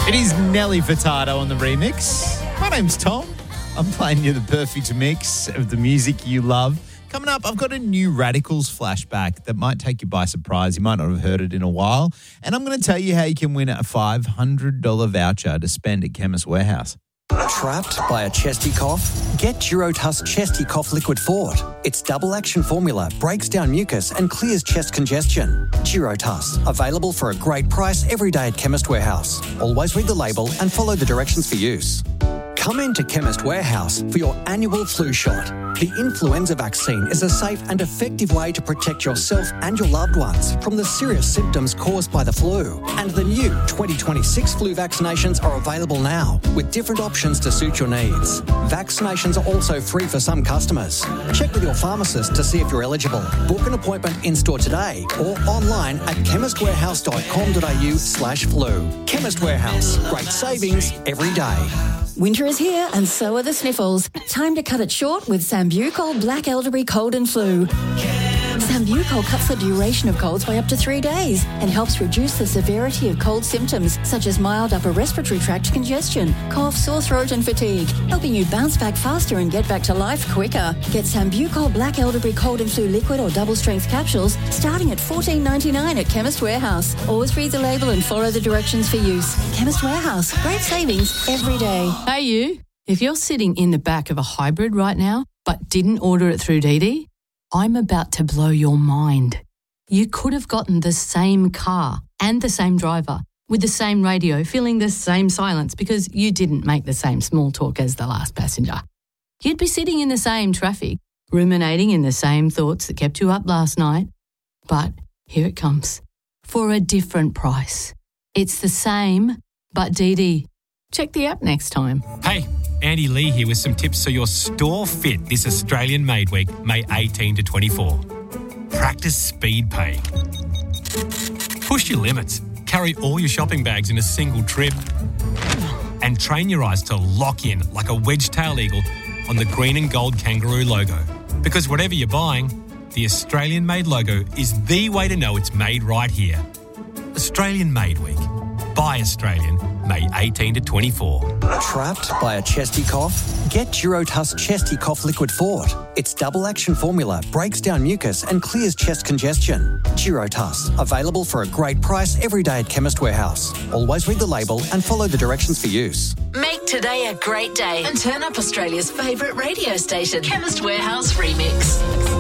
It is Nelly Furtado on the remix. My name's Tom. I'm playing you the perfect mix of the music you love. Coming up, I've got a new Radicals flashback that might take you by surprise. You might not have heard it in a while. And I'm going to tell you how you can win a $500 voucher to spend at Chemist Warehouse. Trapped by a chesty cough? Get Durotus Chesty Cough Liquid Fort. Its double action formula breaks down mucus and clears chest congestion. Durotus, available for a great price every day at Chemist Warehouse. Always read the label and follow the directions for use. Come into Chemist Warehouse for your annual flu shot. The influenza vaccine is a safe and effective way to protect yourself and your loved ones from the serious symptoms caused by the flu. And the new 2026 flu vaccinations are available now with different options to suit your needs. Vaccinations are also free for some customers. Check with your pharmacist to see if you're eligible. Book an appointment in-store today or online at chemistwarehouse.com.au/flu. Chemist Warehouse. Great savings every day. Winter is here and so are the sniffles. Time to cut it short with Sambucol Black Elderberry Cold and Flu. Sambucol cuts the duration of colds by up to 3 days and helps reduce the severity of cold symptoms such as mild upper respiratory tract congestion, cough, sore throat and fatigue, helping you bounce back faster and get back to life quicker. Get Sambucol Black Elderberry Cold and Flu liquid or double strength capsules starting at $14.99 at Chemist Warehouse. Always read the label and follow the directions for use. Chemist Warehouse. Great savings every day. Hey you, if you're sitting in the back of a hybrid right now but didn't order it through DD, I'm about to blow your mind. You could have gotten the same car and the same driver with the same radio, feeling the same silence because you didn't make the same small talk as the last passenger. You'd be sitting in the same traffic, ruminating in the same thoughts that kept you up last night. But here it comes, for a different price. It's the same, but DD. Check the app next time. Hey, Andy Lee here with some tips so your store fit this Australian Made Week, May 18 to 24. Practice speed paying. Push your limits. Carry all your shopping bags in a single trip. And train your eyes to lock in like a wedge-tailed eagle on the green and gold kangaroo logo. Because whatever you're buying, the Australian Made logo is the way to know it's made right here. Australian Made Week. Buy Australian, May 18 to 24. Trapped by a chesty cough? Get Durotus Chesty Cough Liquid Fort. Its double action formula breaks down mucus and clears chest congestion. Durotus, available for a great price every day at Chemist Warehouse. Always read the label and follow the directions for use. Make today a great day and turn up Australia's favourite radio station, Chemist Warehouse Remix.